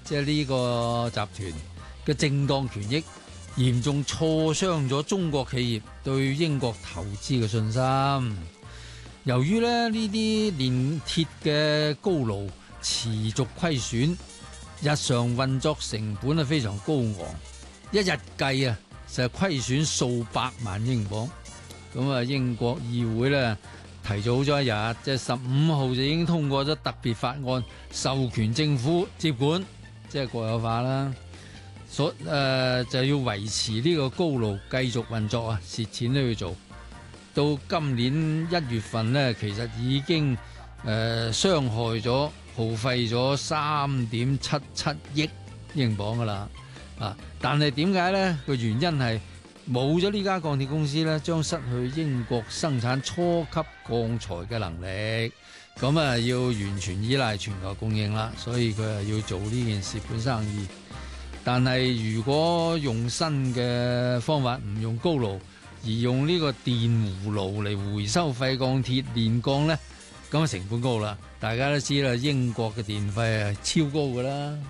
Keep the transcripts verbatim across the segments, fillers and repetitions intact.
即係呢個集團嘅正當權益，嚴重挫傷咗中國企業對英國投資嘅信心。由於咧呢啲煉鐵嘅高爐持續虧損，日常運作成本係非常高昂，一日計啊就係虧損數百萬英鎊。咁啊，英國議會咧提早咗一日，即係十五號就已經通過咗特別法案，授權政府接管，即係國有化啦。所誒、呃、就要維持呢個高爐繼續運作啊，蝕錢都要做。到今年一月份呢，其實已經誒、呃、傷害咗、耗費咗三點七七億英鎊噶啦啊！但係點解呢？個原因係冇咗呢家鋼鐵公司呢，將失去英國生產初級鋼材嘅能力，咁啊要完全依賴全球供應啦，所以佢係要做呢件蝕本生意。但係如果用新嘅方法，唔用高爐，而用呢個電葫蘆嚟回收廢鋼鐵煉鋼呢，咁啊成本高啦。大家都知啦，英國嘅電費係超高噶啦。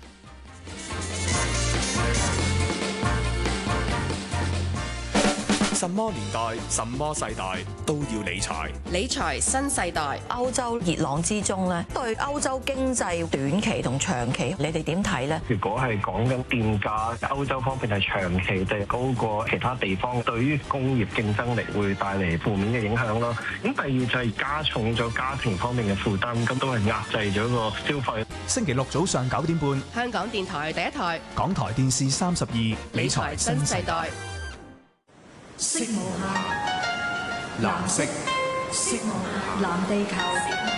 什麼年代、什麼世代都要理財。 理財新世代， 歐洲熱浪之中咧，對歐洲經濟短期同長期，你哋點睇呢？ 如果係講緊電價，歐洲方面係長期地高過其他地方，對於工業競爭力會帶嚟負面嘅影響咯。咁第二就係加重咗家庭方面嘅負擔，咁都係壓制咗個消費。 星期六早上九點半， 香港電台第一台， 港台電視三十二，理財新世代。 色無限， 藍色， 色無限，藍地球。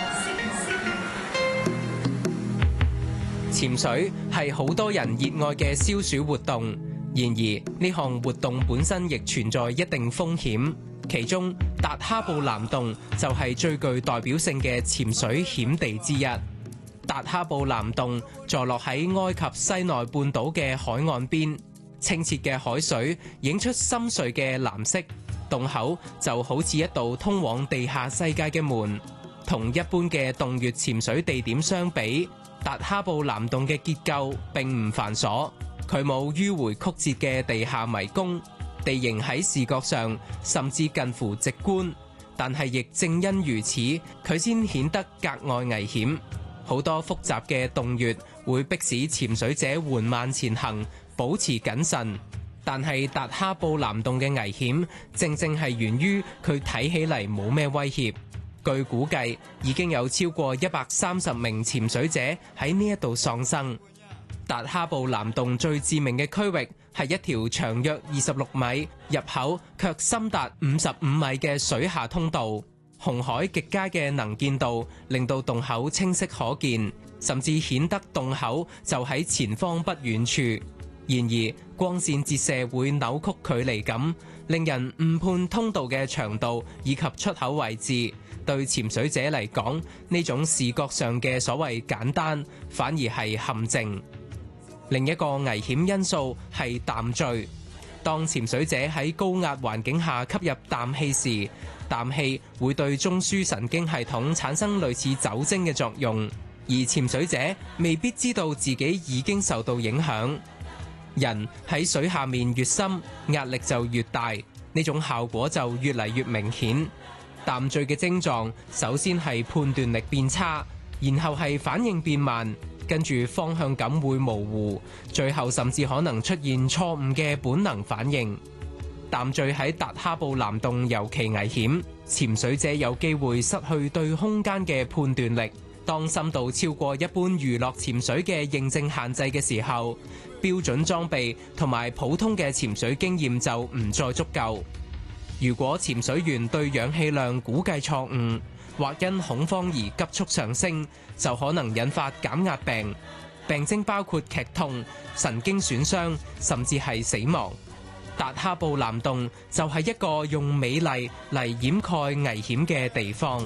潛水係好多人熱愛嘅消暑活動，然而呢項活動本身亦存在一定風險。其中，達哈布藍洞就係最具代表性嘅潛水險地之一。達哈布藍洞坐落喺埃及西奈半島嘅海岸邊。清澈嘅海水映出深邃嘅藍色，洞口就好似一道通往地下世界嘅門。同一般嘅洞穴潛水地點相比，達哈布藍洞嘅結構並唔繁瑣，佢冇迂迴曲折嘅地下迷宮，地形喺視覺上甚至近乎直觀。但係亦正因如此，佢先顯得格外危險。好多複雜嘅洞穴會迫使潛水者緩慢前行，保持謹慎，但係達哈布藍洞嘅危險正正係源於佢睇起嚟冇咩威脅。據估計，已經有超過一百三十名潛水者喺呢一度喪生。達哈布藍洞最致命嘅區域係一條長約二十六米、入口卻深達五十五米嘅水下通道。紅海極佳嘅能見度令到洞口清晰可見，甚至顯得洞口就喺前方不遠處。然而，光線折射會扭曲距離感，令人誤判通道嘅長度以及出口位置。對潛水者嚟講，呢種視覺上嘅所謂簡單，反而係陷阱。另一個危險因素係氮醉。當潛水者喺高壓環境下吸入氮氣時，氮氣會對中樞神經系統產生類似酒精嘅作用，而潛水者未必知道自己已經受到影響。人喺水下面越深，壓力就越大，呢種效果就越嚟越明顯。氮醉嘅症狀首先係判斷力變差，然後係反應變慢，跟住方向感會模糊，最後甚至可能出現錯誤嘅本能反應。氮醉喺達哈布藍洞尤其危險，潛水者有機會失去對空間嘅判斷力。當深度超過一般娛樂潛水嘅認證限制嘅時候，標準裝備同埋普通嘅潛水經驗就唔再足夠。如果潛水員對氧氣量估計錯誤，或因恐慌而急速上升，就可能引發減壓病，病徵包括劇痛、神經損傷，甚至係死亡。達哈布藍洞就係一個用美麗嚟掩蓋危險嘅地方。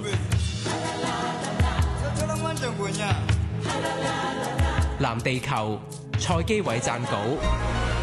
藍地球，蔡基偉撰稿。